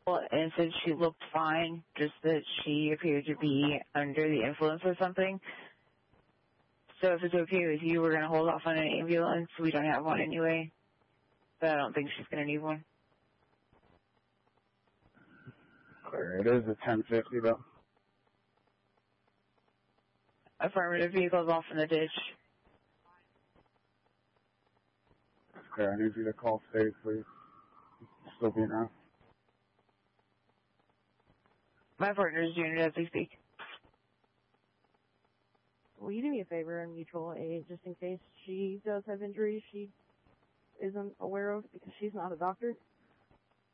and said she looked fine, just that she appeared to be under the influence of something. So if it's okay with you, we're going to hold off on an ambulance. We don't have one anyway, but I don't think she's going to need one. Clear. It is a 1050 though. Affirmative, vehicle's off in the ditch. Clear. I need you to call state, please. Still being out. My partner's doing it as we speak. Will you do me a favor and mutual aid just in case she does have injuries she isn't aware of because she's not a doctor?